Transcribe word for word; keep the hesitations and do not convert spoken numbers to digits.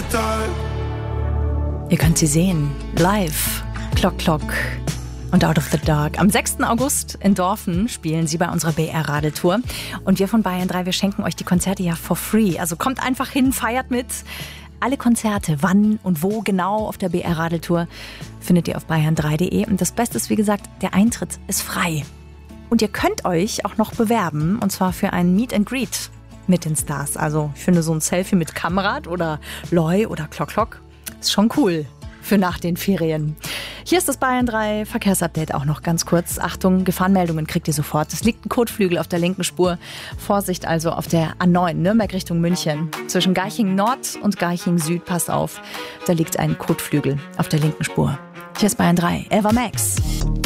Ihr könnt sie sehen, live, Clock Clock und Out of the Dark. Am sechsten August in Dorfen spielen sie bei unserer B R-Radeltour. Und wir von Bayern drei, wir schenken euch die Konzerte ja for free. Also kommt einfach hin, feiert mit. Alle Konzerte, wann und wo genau auf der B R-Radeltour, findet ihr auf bayern drei punkt de. Und das Beste ist, wie gesagt, der Eintritt ist frei. Und ihr könnt euch auch noch bewerben, und zwar für ein Meet and Greet mit den Stars. Also ich finde so ein Selfie mit Kamrat oder Loi oder Clock Clock ist schon cool für nach den Ferien. Hier ist das Bayern drei Verkehrsupdate auch noch ganz kurz. Achtung, Gefahrenmeldungen kriegt ihr sofort. Es liegt ein Kotflügel auf der linken Spur. Vorsicht also auf der A neun, Nürnberg Richtung München. Zwischen Garching Nord und Garching Süd, passt auf, da liegt ein Kotflügel auf der linken Spur. Hier ist Bayern drei, Eva Max.